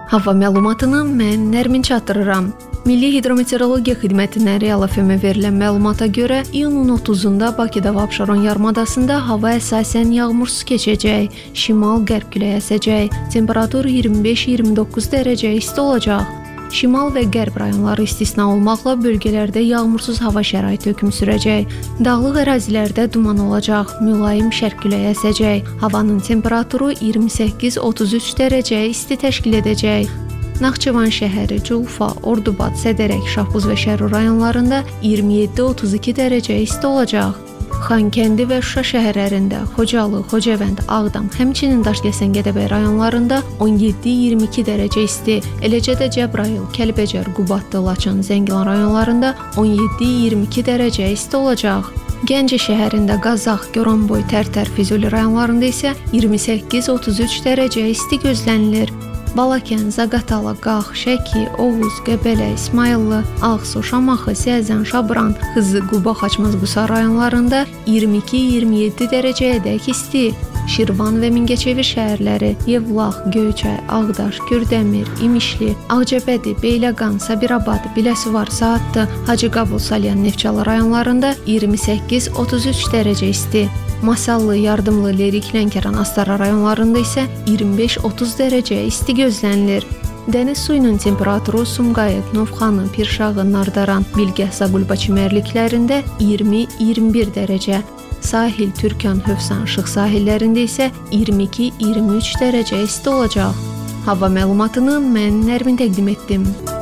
Hava məlumatını mən Nərmin çatdırıram. Milli Hidrometeorologiya Xidmətindən Real FM-ə verilən məlumata görə iyunun 30-da Bakıda və Abşeron yarımadasında hava əsasən yağmursuz keçəcək, şimal-qərb küləyi əsəcək, temperatur 25-29 dərəcə isti olacaq. Şimal və qərb rayonları istisna olmaqla bölgələrdə yağmursuz hava şəraiti hökm sürəcək. Dağlıq ərazilərdə duman olacaq, mülayim şərq küləyi əsəcək. Havanın temperaturu 28-33 dərəcə isti təşkil edəcək. Naxçıvan şəhəri, Culfa, Ordubad, Sədərək, Şahbuz və Şərur rayonlarında 27-32 dərəcə isti olacaq. Xankəndi və Şuşa şəhərlərində, Xocalı, Xocavənd, Ağdam, həmçinin Daşkəsən, Gədəbəy rayonlarında 17-22 dərəcə isti, eləcə də Cəbrayıl, Kəlbəcər, Qubadlı, Laçın, Zəngilan rayonlarında 17-22 dərəcə isti olacaq. Gəncə şəhərində, Qazax, Goranboy, Tərtər, Füzuli rayonlarında isə 28-33 dərəcə isti gözlənilir. Balakən, Zaqatala, Qax, Şəki, Oğuz, Qəbələ, İsmayıllı, Ağsu, Şamaxı, Səzən, Şabran, Xızı, Quba, Xaçmaz, Qusar rayonlarında 22-27 dərəcəyədək isti. Şirvan və Mingəçevir şəhərləri, Yevlax, Göyçay, Ağdaş, Kürdəmir, İmişli, Ağcabədi, Beyləqan, Sabirabad, Biləsuvar, Saatlı, Hacıqabul, Salyan, Neftçala rayonlarında 28-33 dərəcə isti. Masallı, Yardımlı, Lerik, Lənkəran, Astara rayonlarında isə 25-30 dərəcə isti gözlənilir. Dəniz suyunun temperaturu Sumqayıt, Novxanı, Pirşağı, Nardaran, Bilgəh, Zaqulba çimərliklərində 20-21 dərəcə. Sahil, Türkan, Hövsan, Şıx sahillərində isə 22-23 dərəcə isti olacaq. Hava məlumatını mən Nərmin təqdim etdim.